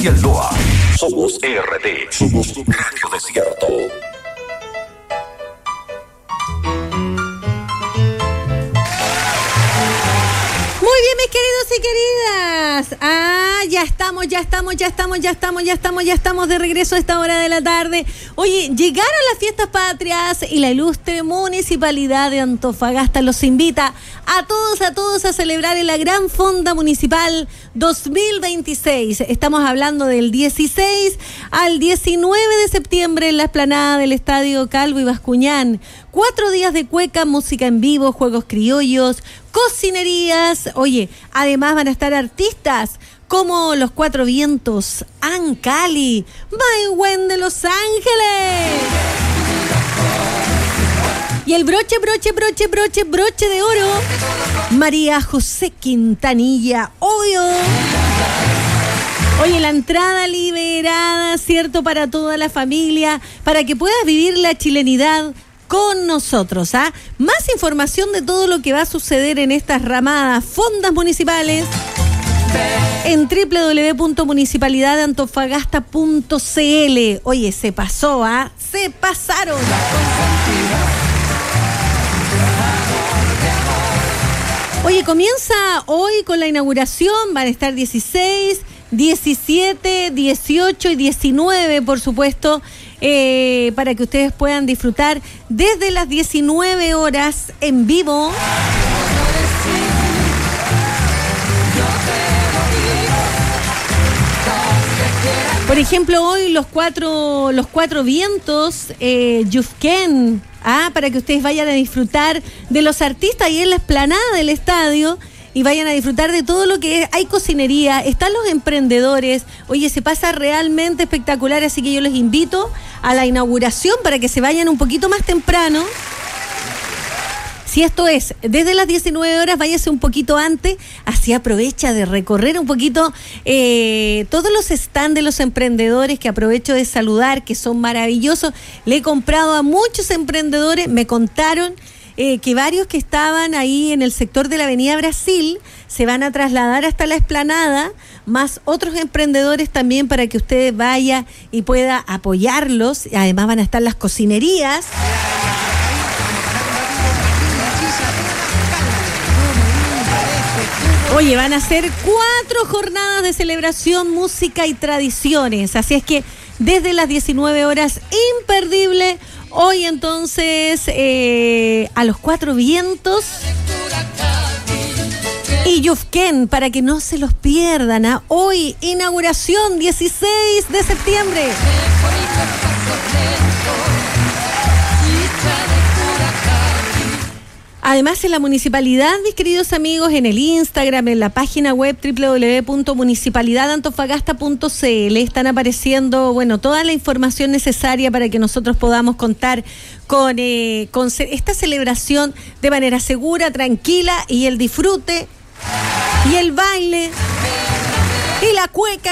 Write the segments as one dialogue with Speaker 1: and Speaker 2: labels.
Speaker 1: hacia el Loa. Somos RD. Somos Radio Desierto.
Speaker 2: Muy bien, mis queridos y queridas. Ya estamos de regreso a esta hora de la tarde. Oye, llegaron las fiestas patrias y la ilustre Municipalidad de Antofagasta los invita a todos a celebrar en la Gran Fonda Municipal 2026. Estamos hablando del 16 al 19 de septiembre en la explanada del Estadio Calvo y Bascuñán. 4 días de cueca, música en vivo, juegos criollos, cocinerías. Oye, además van a estar artistas como Los Cuatro Vientos, Ancali, Maywen de Los Ángeles. Y el broche de oro, María José Quintanilla, obvio. Oye, la entrada liberada, ¿cierto? Para toda la familia, para que puedas vivir la chilenidad con nosotros, ¿ah? Más información de todo lo que va a suceder en estas ramadas fondas municipales en www.municipalidadantofagasta.cl. Oye, se pasó, ¿ah? Se pasaron. Oye, comienza hoy con la inauguración, van a estar 16, 17, 18 y 19, por supuesto, para que ustedes puedan disfrutar desde las 19 horas en vivo. Por ejemplo, hoy los cuatro vientos, Yufken, para que ustedes vayan a disfrutar de los artistas ahí en la explanada del estadio y vayan a disfrutar de todo lo que es. Hay cocinería, están los emprendedores. Oye, se pasa realmente espectacular, así que yo les invito a la inauguración para que se vayan un poquito más temprano. Si esto es desde las 19 horas, váyase un poquito antes, así aprovecha de recorrer un poquito todos los stands de los emprendedores, que aprovecho de saludar, que son maravillosos. Le he comprado a muchos emprendedores, me contaron que varios que estaban ahí en el sector de la Avenida Brasil se van a trasladar hasta la explanada, más otros emprendedores también para que usted vaya y pueda apoyarlos. Además van a estar las cocinerías. Oye, van a ser 4 jornadas de celebración, música y tradiciones. Así es que desde las 19 horas, imperdible. Hoy entonces a los Cuatro Vientos y Yufken, para que no se los pierdan. Hoy, inauguración, 16 de septiembre. Además, en la municipalidad, mis queridos amigos, en el Instagram, en la página web www.municipalidadantofagasta.cl están apareciendo, toda la información necesaria para que nosotros podamos contar con esta celebración de manera segura, tranquila, y el disfrute, y el baile, y la cueca.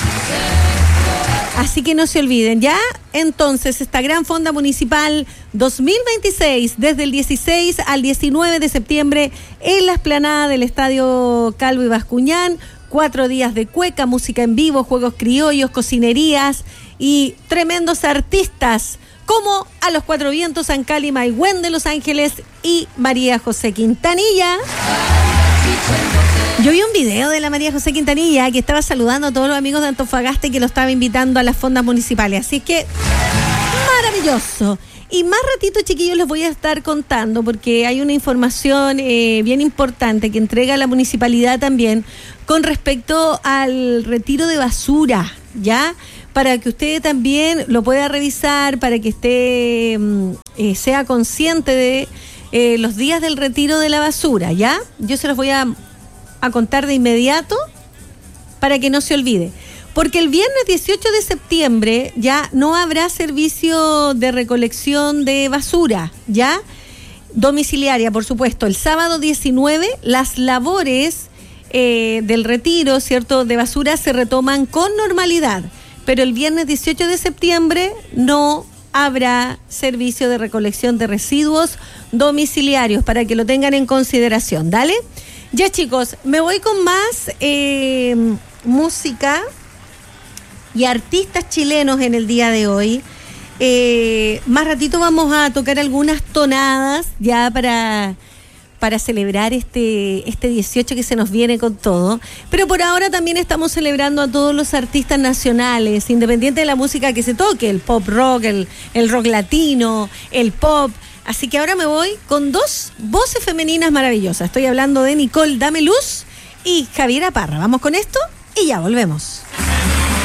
Speaker 2: Así que no se olviden, ¿ya? Entonces, esta Gran Fonda Municipal 2026, desde el 16 al 19 de septiembre, en la explanada del Estadio Calvo y Bascuñán. 4 días de cueca, música en vivo, juegos criollos, cocinerías y tremendos artistas, como a los Cuatro Vientos, Ancali, Maywen de Los Ángeles y María José Quintanilla. Yo vi un video de la María José Quintanilla que estaba saludando a todos los amigos de Antofagasta y que lo estaba invitando a las fondas municipales. Así que, maravilloso. Y más ratito, chiquillos, les voy a estar contando, porque hay una información bien importante que entrega la municipalidad también con respecto al retiro de basura, ¿ya? Para que usted también lo pueda revisar, para que esté sea consciente de los días del retiro de la basura, ¿ya? Yo se los voy a contar de inmediato para que no se olvide. Porque el viernes 18 de septiembre ya no habrá servicio de recolección de basura, ¿ya? Domiciliaria, por supuesto. El sábado 19, las labores del retiro, ¿cierto?, de basura se retoman con normalidad. Pero el viernes 18 de septiembre no habrá servicio de recolección de residuos domiciliarios, para que lo tengan en consideración. ¿Dale? Ya, chicos, me voy con más música. y artistas chilenos en el día de hoy. Más ratito vamos a tocar algunas tonadas ya para celebrar este 18 que se nos viene con todo, pero por ahora también estamos celebrando a todos los artistas nacionales, independiente de la música que se toque, el pop rock, el rock latino, el pop. Así que ahora me voy con 2 voces femeninas maravillosas. Estoy hablando de Nicole Dame Luz y Javiera Parra. Vamos con esto y ya volvemos.